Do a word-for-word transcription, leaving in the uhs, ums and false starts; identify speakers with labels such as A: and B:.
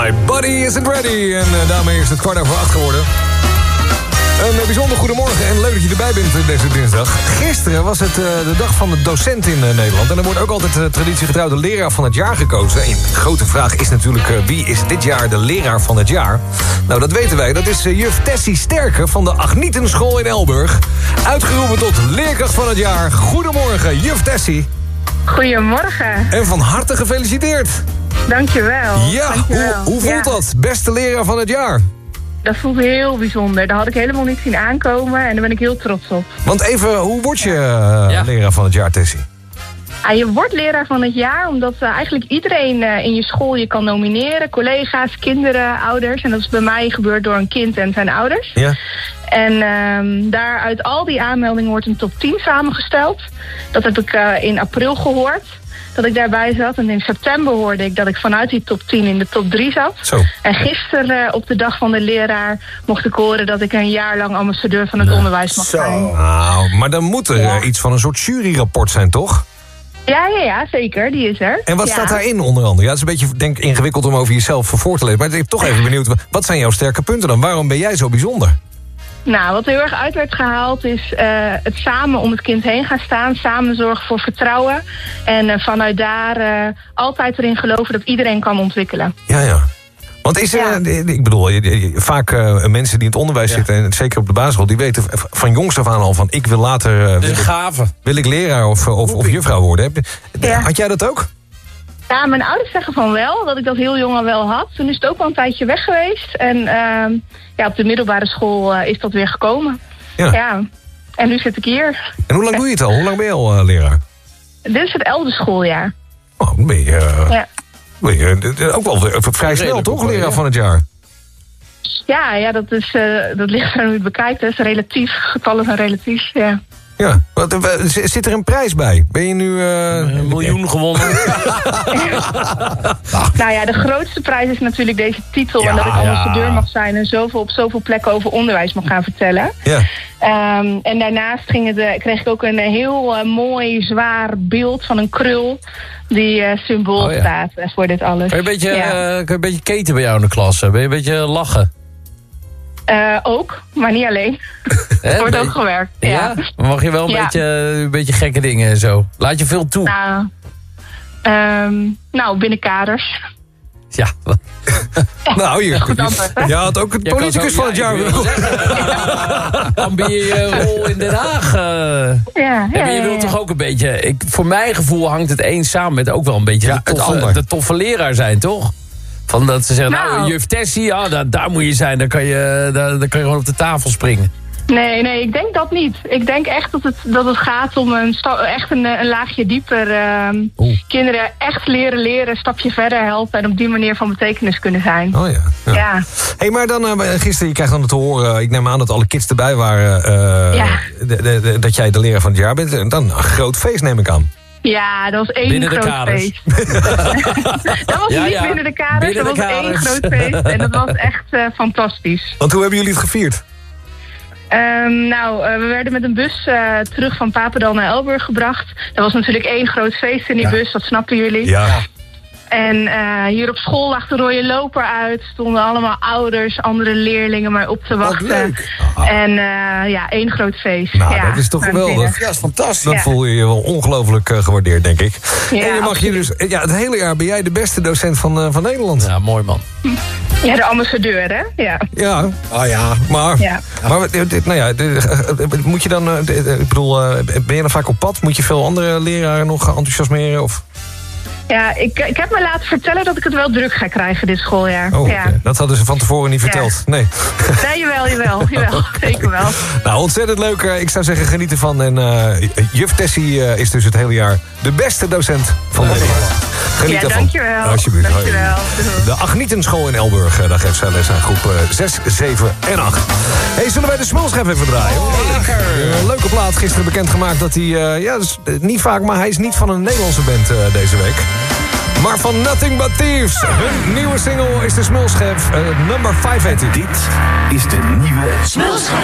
A: My body isn't ready. En uh, daarmee is het kwart over acht geworden. Een uh, bijzonder goedemorgen en leuk dat je erbij bent uh, deze dinsdag. Gisteren was het uh, de dag van de docent in uh, Nederland. En er wordt ook altijd uh, traditiegetrouw de leraar van het jaar gekozen. En de grote vraag is natuurlijk uh, wie is dit jaar de leraar van het jaar? Nou, dat weten wij. Dat is uh, juf Tessie Sterke van de Agnietenschool in Elburg. Uitgeroepen tot leerkracht van het jaar. Goedemorgen, juf Tessie.
B: Goedemorgen.
A: En van harte gefeliciteerd.
B: Dankjewel.
A: Ja,
B: Dankjewel.
A: Hoe, hoe voelt
B: ja.
A: dat? Beste leraar van het jaar.
B: Dat voelt heel bijzonder. Dat had ik helemaal niet zien aankomen en daar ben ik heel trots op.
A: Want even, hoe word je uh, ja. leraar van het jaar, Tessie?
B: Ah, je wordt leraar van het jaar omdat uh, eigenlijk iedereen uh, in je school je kan nomineren. Collega's, kinderen, ouders. En dat is bij mij gebeurd door een kind en zijn ouders.
A: Ja.
B: En uh, daar uit al die aanmeldingen wordt een top tien samengesteld. Dat heb ik uh, in april gehoord. Dat ik daarbij zat. En in september hoorde ik dat ik vanuit die top tien in de top drie zat.
A: Zo.
B: En gisteren uh, op de dag van de leraar mocht ik horen dat ik een jaar lang ambassadeur van het nou, onderwijs mag zijn.
A: Nou, maar dan moet er ja. uh, iets van een soort juryrapport zijn, toch?
B: Ja, ja, ja, zeker. Die is er.
A: En wat
B: ja.
A: staat daarin onder andere? Ja, het is een beetje denk, ingewikkeld om over jezelf voor te lezen. Maar ik ben toch even benieuwd, wat zijn jouw sterke punten dan? Waarom ben jij zo bijzonder?
B: Nou, wat heel erg uit werd gehaald is uh, het samen om het kind heen gaan staan. Samen zorgen voor vertrouwen. En uh, vanuit daar uh, altijd erin geloven dat iedereen kan ontwikkelen.
A: Ja, ja. Want is er, ja. ik bedoel, vaak uh, mensen die in het onderwijs ja. zitten... en zeker op de basisschool, die weten van jongs af aan al van... ik wil later uh,
C: wil, ik,
A: gave. wil ik leraar of, of, of juffrouw worden. Ja. Had jij dat ook?
B: Ja, mijn ouders zeggen van wel, dat ik dat heel jong al wel had. Toen is het ook al een tijdje weg geweest. En uh, ja, op de middelbare school uh, is dat weer gekomen. Ja. ja. En nu zit ik hier.
A: En hoe lang doe je het al? Hoe lang ben je al uh, leraar?
B: Dit is het elfde schooljaar.
A: Oh, dan ben je, uh, ja. ben je ook wel vrij snel, toch? Leraar ja. van het jaar.
B: Ja, ja dat, is, uh, dat ligt er hoe je het bekijkt. Dat is relatief. Getallen zijn relatief, ja.
A: Ja, zit er een prijs bij? Ben je nu... Uh...
C: een miljoen gewonnen?
B: Nou ja, de grootste prijs is natuurlijk deze titel. Ja, en dat ik ambassadeur ja. mag zijn en zoveel op zoveel plekken over onderwijs mag gaan vertellen.
A: Ja.
B: Um, en daarnaast ging het, uh, kreeg ik ook een heel uh, mooi, zwaar beeld van een krul... die uh, symbool oh, ja. staat uh, voor dit alles.
C: Kan je een beetje,
B: ja.
C: uh, kan je een beetje keten bij jou in de klas? Ben je een beetje lachen?
B: Uh, ook, maar niet alleen. Er wordt ook gewerkt. Ja.
C: ja? Maar mag je wel een,
B: ja.
C: beetje, een beetje gekke dingen en zo? Laat je veel toe?
B: Nou, um, nou binnen kaders.
C: Ja.
A: nou, hier.
B: Goed antwoord, hè?
A: Ja, had ook het politicus van het jaar.
C: Dan ben je je rol in Den Haag. Uh,
B: ja, ja,
C: en je wilt
B: ja, ja.
C: toch ook een beetje... Ik, voor mijn gevoel hangt het een samen met ook wel een beetje ja, de, toffe, de toffe leraar zijn, toch? Van dat ze zeggen, nou, nou juf Tessie, ja, daar, daar moet je zijn. Dan kan je, daar, dan kan je gewoon op de tafel springen.
B: Nee, nee, ik denk dat niet. Ik denk echt dat het, dat het gaat om een sta- echt een, een laagje dieper. Uh, kinderen echt leren leren, een stapje verder helpen... en op die manier van betekenis kunnen zijn.
A: Oh ja. ja.
B: ja.
A: Hey, maar dan, uh, gisteren, je krijgt dan te horen... ik neem aan dat alle kids erbij waren... Uh,
B: ja.
A: de, de, de, dat jij de leraar van het jaar bent. En dan een groot feest, neem ik aan.
B: Ja, dat was één
C: binnen
B: groot
C: kaders.
B: feest. dat was
C: ja,
B: niet
C: ja.
B: binnen de kaders,
C: binnen
B: dat
C: de
B: was
C: kaders.
B: één groot feest. En dat was echt uh, fantastisch.
A: Want hoe hebben jullie het gevierd?
B: Um, nou, uh, we werden met een bus uh, terug van Papendal naar Elburg gebracht. Er was natuurlijk één groot feest in die ja. bus, dat snappen jullie.
A: Ja.
B: En uh, hier op school lag de rode loper uit. Stonden allemaal ouders, andere leerlingen maar op te wachten.
A: Wat leuk. Oh.
B: En uh, ja, één groot feest.
A: Nou,
B: ja,
A: dat is toch geweldig. Ja, dat is fantastisch. Dan
B: ja.
A: voel je je wel ongelooflijk uh, gewaardeerd, denk ik.
B: Ja,
A: en je mag je dus, ja, het hele jaar ben jij de beste docent van, uh, van Nederland.
C: Ja, mooi man.
B: Ja, de ambassadeur, hè? Ja.
A: Ja, oh ja, maar... Ja. Maar nou ja, moet je dan... Ik bedoel, ben je dan vaak op pad? Moet je veel andere leraren nog enthousiasmeren? Of...
B: Ja, ik, ik heb me laten vertellen dat ik het wel druk ga krijgen dit schooljaar.
A: Oh,
B: ja.
A: okay. Dat hadden ze van tevoren niet verteld. Ja. Nee.
B: Nee, jawel, jawel. jawel okay. Zeker wel.
A: Nou, ontzettend leuk. Ik zou zeggen, geniet ervan. En uh, juf Tessie uh, is dus het hele jaar de beste docent van Nederland. Geniet
B: ja,
A: ervan.
B: Dankjewel.
A: Alsjeblieft.
B: Dankjewel.
A: De Agnietenschool in Elburg, daar geeft zij les aan groep uh, zes, zeven en acht. Hey, zullen wij de Smulschef even draaien?
C: Oh, lekker.
A: Uh, leuke plaat, gisteren bekendgemaakt dat hij... Uh, ja, dus, uh, niet vaak, maar hij is niet van een Nederlandse band uh, deze week. Maar van Nothing But Thieves. Hun nieuwe single is de Smulschef. Uh, nummer vijf heet hij.
D: Dit is de nieuwe Smulschef.